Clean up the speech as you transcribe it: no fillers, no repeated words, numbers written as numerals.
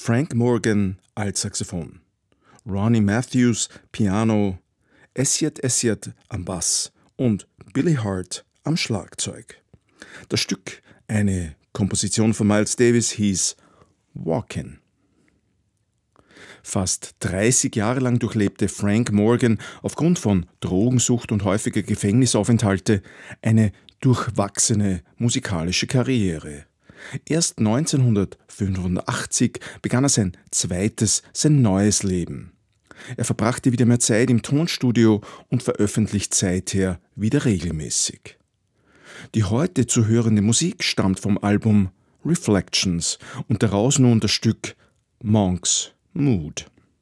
Frank Morgan Altsaxophon, Ronnie Matthews Piano, Essiet am Bass und Billy Hart am Schlagzeug. Das Stück, eine Komposition von Miles Davis, hieß Walkin'. Fast 30 Jahre lang durchlebte Frank Morgan aufgrund von Drogensucht und häufiger Gefängnisaufenthalte eine durchwachsene musikalische Karriere. Erst 1985 begann er sein neues Leben. Er verbrachte wieder mehr Zeit im Tonstudio und veröffentlicht seither wieder regelmäßig. Die heute zu hörende Musik stammt vom Album Reflections und daraus nun das Stück Monk's Mood.